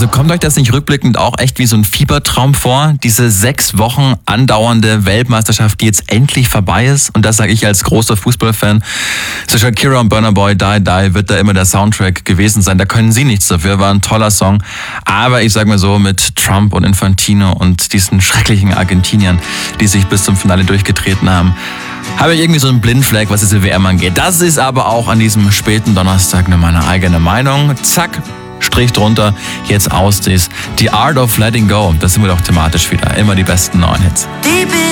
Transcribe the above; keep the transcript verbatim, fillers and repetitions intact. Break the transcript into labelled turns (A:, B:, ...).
A: Also kommt euch das nicht rückblickend auch echt wie so ein Fiebertraum vor? Diese sechs Wochen andauernde Weltmeisterschaft, die jetzt endlich vorbei ist. Und das sage ich als großer Fußballfan. So Shakira und Burna Boy, Die Die wird da immer der Soundtrack gewesen sein. Da können sie nichts dafür, war ein toller Song. Aber ich sage mal so, mit Trump und Infantino und diesen schrecklichen Argentiniern, die sich bis zum Finale durchgetreten haben, habe ich irgendwie so einen Blindfleck, was diese W M angeht. Das ist aber auch an diesem späten Donnerstag nur meine eigene Meinung. Zack, Strich drunter, jetzt aus dies. The Art of Letting Go, das sind wir doch thematisch wieder. Immer die besten neuen Hits.